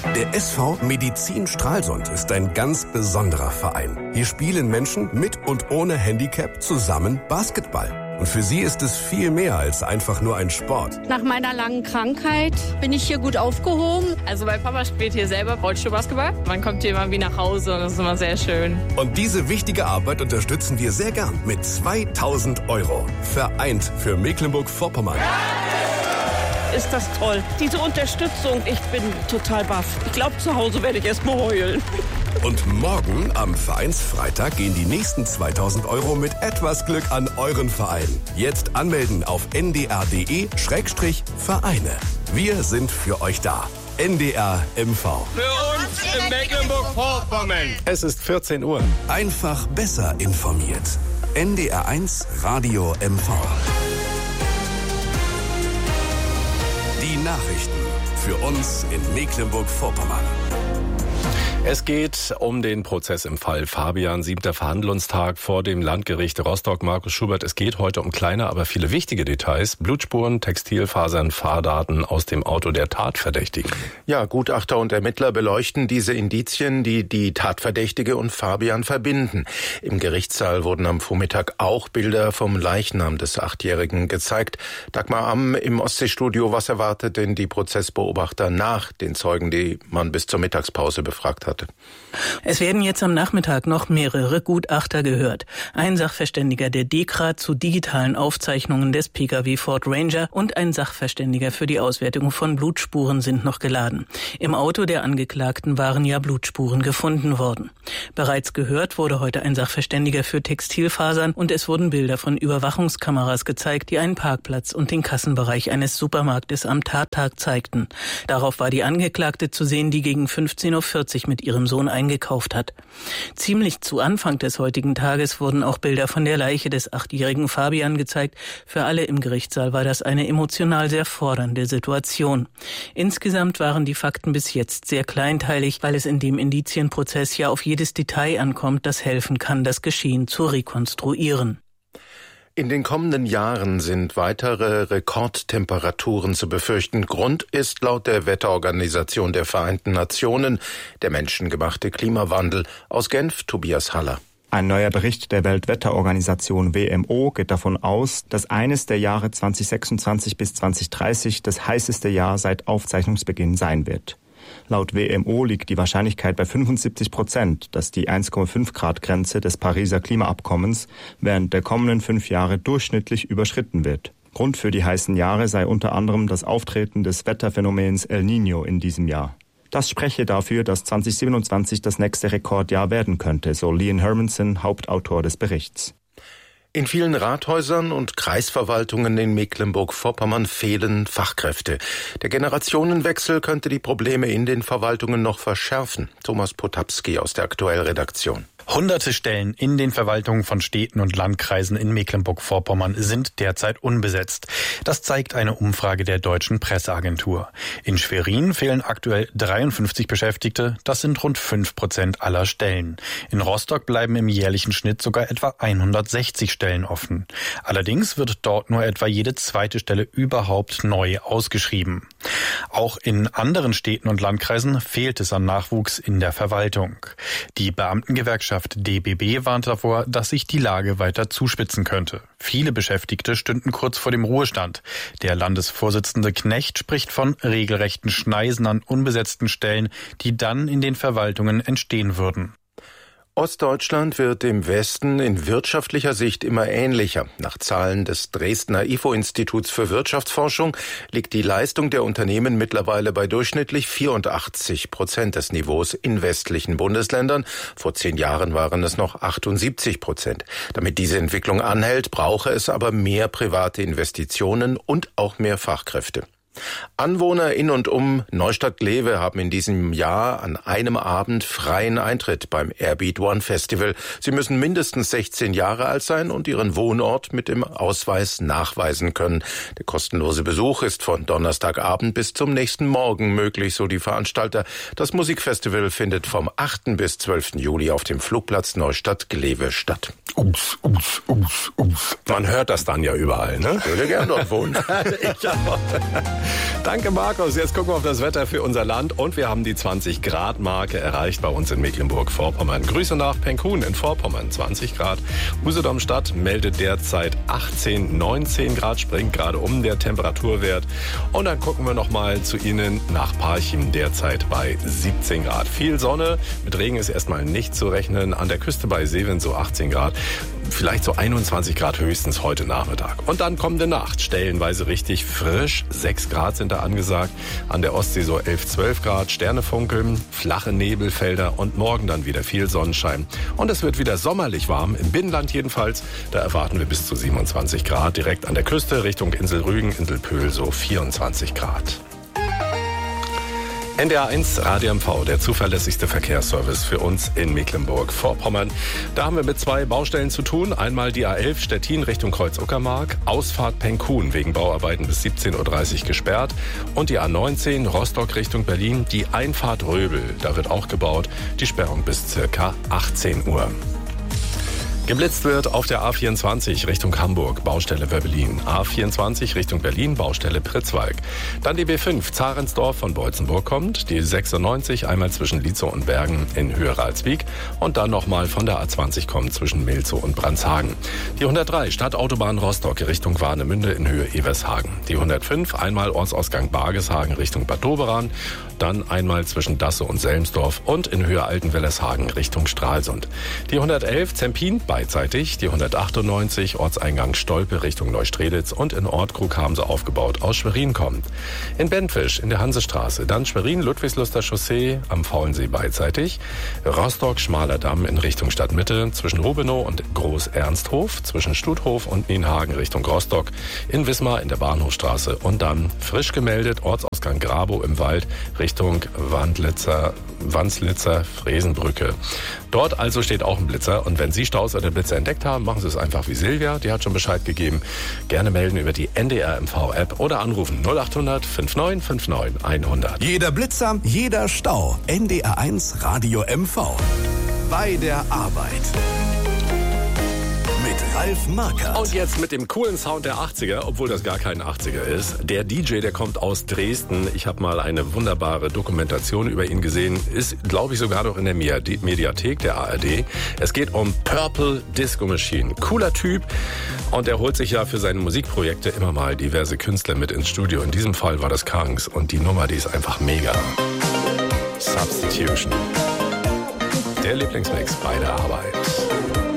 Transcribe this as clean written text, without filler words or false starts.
Der SV Medizin Stralsund ist ein ganz besonderer Verein. Hier spielen Menschen mit und ohne Handicap zusammen Basketball. Und für sie ist es viel mehr als einfach nur ein Sport. Nach meiner langen Krankheit bin ich hier gut aufgehoben. Also mein Papa spielt hier selber Rollstuhlbasketball. Man kommt hier immer wie nach Hause und das ist immer sehr schön. Und diese wichtige Arbeit unterstützen wir sehr gern mit 2.000 €. Vereint für Mecklenburg-Vorpommern. Ist das toll. Diese Unterstützung, ich bin total baff. Ich glaube, zu Hause werde ich erst mal heulen. Und morgen am Vereinsfreitag gehen die nächsten 2.000 € mit etwas Glück an euren Verein. Jetzt anmelden auf ndr.de/Vereine. Wir sind für euch da. NDR MV. Für uns in Mecklenburg-Vorpommern. Es ist 14 Uhr. Einfach besser informiert. NDR1 Radio MV. Die Nachrichten für uns in Mecklenburg-Vorpommern. Es geht um den Prozess im Fall Fabian, 7. Verhandlungstag vor dem Landgericht Rostock. Markus Schubert, es geht heute um kleine, aber viele wichtige Details. Blutspuren, Textilfasern, Fahrdaten aus dem Auto der Tatverdächtigen. Ja, Gutachter und Ermittler beleuchten diese Indizien, die die Tatverdächtige und Fabian verbinden. Im Gerichtssaal wurden am Vormittag auch Bilder vom Leichnam des 8-Jährigen gezeigt. Dagmar Amm im Ostseestudio, was erwartet denn die Prozessbeobachter nach den Zeugen, die man bis zur Mittagspause befragt hatte? Es werden jetzt am Nachmittag noch mehrere Gutachter gehört. Ein Sachverständiger der DEKRA zu digitalen Aufzeichnungen des Pkw Ford Ranger und ein Sachverständiger für die Auswertung von Blutspuren sind noch geladen. Im Auto der Angeklagten waren ja Blutspuren gefunden worden. Bereits gehört wurde heute ein Sachverständiger für Textilfasern und es wurden Bilder von Überwachungskameras gezeigt, die einen Parkplatz und den Kassenbereich eines Supermarktes am Tattag zeigten. Darauf war die Angeklagte zu sehen, die gegen 15.40 Uhr mit ihrem Sohn eingekauft hat. Ziemlich zu Anfang des heutigen Tages wurden auch Bilder von der Leiche des 8-jährigen Fabian gezeigt. Für alle im Gerichtssaal war das eine emotional sehr fordernde Situation. Insgesamt waren die Fakten bis jetzt sehr kleinteilig, weil es in dem Indizienprozess ja auf jedes Detail ankommt, das helfen kann, das Geschehen zu rekonstruieren. In den kommenden Jahren sind weitere Rekordtemperaturen zu befürchten. Grund ist laut der Wetterorganisation der Vereinten Nationen der menschengemachte Klimawandel. Aus Genf, Tobias Haller. Ein neuer Bericht der Weltwetterorganisation WMO geht davon aus, dass eines der Jahre 2026 bis 2030 das heißeste Jahr seit Aufzeichnungsbeginn sein wird. Laut WMO liegt die Wahrscheinlichkeit bei 75%, dass die 1,5-Grad-Grenze des Pariser Klimaabkommens während der kommenden 5 Jahre durchschnittlich überschritten wird. Grund für die heißen Jahre sei unter anderem das Auftreten des Wetterphänomens El Niño in diesem Jahr. Das spreche dafür, dass 2027 das nächste Rekordjahr werden könnte, so Leon Hermanson, Hauptautor des Berichts. In vielen Rathäusern und Kreisverwaltungen in Mecklenburg-Vorpommern fehlen Fachkräfte. Der Generationenwechsel könnte die Probleme in den Verwaltungen noch verschärfen. Thomas Potapski aus der Aktuellredaktion. Hunderte Stellen in den Verwaltungen von Städten und Landkreisen in Mecklenburg-Vorpommern sind derzeit unbesetzt. Das zeigt eine Umfrage der Deutschen Presseagentur. In Schwerin fehlen aktuell 53 Beschäftigte, das sind rund 5% aller Stellen. In Rostock bleiben im jährlichen Schnitt sogar etwa 160 Stellen offen. Allerdings wird dort nur etwa jede zweite Stelle überhaupt neu ausgeschrieben. Auch in anderen Städten und Landkreisen fehlt es an Nachwuchs in der Verwaltung. Die Beamtengewerkschaft DBB warnt davor, dass sich die Lage weiter zuspitzen könnte. Viele Beschäftigte stünden kurz vor dem Ruhestand. Der Landesvorsitzende Knecht spricht von regelrechten Schneisen an unbesetzten Stellen, die dann in den Verwaltungen entstehen würden. Ostdeutschland wird dem Westen in wirtschaftlicher Sicht immer ähnlicher. Nach Zahlen des Dresdner IFO-Instituts für Wirtschaftsforschung liegt die Leistung der Unternehmen mittlerweile bei durchschnittlich 84% des Niveaus in westlichen Bundesländern. Vor 10 Jahren waren es noch 78%. Damit diese Entwicklung anhält, brauche es aber mehr private Investitionen und auch mehr Fachkräfte. Anwohner in und um Neustadt-Glewe haben in diesem Jahr an einem Abend freien Eintritt beim Airbeat One Festival. Sie müssen mindestens 16 Jahre alt sein und ihren Wohnort mit dem Ausweis nachweisen können. Der kostenlose Besuch ist von Donnerstagabend bis zum nächsten Morgen möglich, so die Veranstalter. Das Musikfestival findet vom 8. bis 12. Juli auf dem Flugplatz Neustadt-Glewe statt. Man hört das dann ja überall, ne? Ich würde gern dort wohnen. Ich auch. Danke, Markus. Jetzt gucken wir auf das Wetter für unser Land. Und wir haben die 20-Grad-Marke erreicht bei uns in Mecklenburg-Vorpommern. Grüße nach Penkun in Vorpommern, 20 Grad. Usedom-Stadt meldet derzeit 18, 19 Grad, springt gerade um der Temperaturwert. Und dann gucken wir noch mal zu Ihnen nach Parchim, derzeit bei 17 Grad. Viel Sonne, mit Regen ist erstmal nicht zu rechnen. An der Küste bei Seven so 18 Grad. Vielleicht so 21 Grad höchstens heute Nachmittag. Und dann kommende Nacht, stellenweise richtig frisch. 6 Grad sind da angesagt. An der Ostsee so 11, 12 Grad. Sterne funkeln, flache Nebelfelder und morgen dann wieder viel Sonnenschein. Und es wird wieder sommerlich warm, im Binnenland jedenfalls. Da erwarten wir bis zu 27 Grad. Direkt an der Küste Richtung Insel Rügen, Insel Pöhl so 24 Grad. NDR1 Radio MV, der zuverlässigste Verkehrsservice für uns in Mecklenburg-Vorpommern. Da haben wir mit 2 Baustellen zu tun. Einmal die A11 Stettin Richtung Kreuz-Uckermark, Ausfahrt Penkun wegen Bauarbeiten bis 17.30 Uhr gesperrt. Und die A19 Rostock Richtung Berlin, die Einfahrt Röbel, da wird auch gebaut, die Sperrung bis circa 18 Uhr. Geblitzt wird auf der A24 Richtung Hamburg, Baustelle Wöbbelin. A24 Richtung Berlin, Baustelle Pritzwalk. Dann die B5 Zarensdorf von Beutzenburg kommt. Die 96 einmal zwischen Lietzow und Bergen in Höhe Ralswiek. Und dann nochmal von der A20 kommt zwischen Milzow und Brandshagen. Die 103 Stadtautobahn Rostock Richtung Warnemünde in Höhe Evershagen. Die 105 einmal Ortsausgang Bargeshagen Richtung Bad Doberan. Dann einmal zwischen Dasse und Selmsdorf und in Höhe Altenwellershagen Richtung Stralsund. Die 111 Zempin beidseitig, die 198 Ortseingang Stolpe Richtung Neustreditz und in Ortkrug haben sie aufgebaut aus Schwerin kommt. In Bentfisch in der Hansestraße, dann Schwerin-Ludwigsluster Chaussee am Faulensee beidseitig, Rostock-Schmaler Damm in Richtung Stadtmitte, zwischen Rubenow und Groß-Ernsthof, zwischen Stuthof und Nienhagen Richtung Rostock, in Wismar in der Bahnhofstraße und dann frisch gemeldet Ortsausgang Grabow im Wald Richtung Wanslitzer, Fresenbrücke. Dort also steht auch ein Blitzer und wenn Sie Staus oder Blitzer entdeckt haben, machen Sie es einfach wie Silvia, die hat schon Bescheid gegeben. Gerne melden über die NDR MV-App oder anrufen 0800 5959 100. Jeder Blitzer, jeder Stau. NDR1 Radio MV. Bei der Arbeit. Mit Ralf Markert. Und jetzt mit dem coolen Sound der 80er, obwohl das gar kein 80er ist. Der DJ, der kommt aus Dresden. Ich habe mal eine wunderbare Dokumentation über ihn gesehen. Ist, glaube ich, sogar noch in der Mediathek der ARD. Es geht um Purple Disco Machine. Cooler Typ. Und er holt sich ja für seine Musikprojekte immer mal diverse Künstler mit ins Studio. In diesem Fall war das Kangs. Und die Nummer, die ist einfach mega. Substitution. Der Lieblingsmix bei der Arbeit.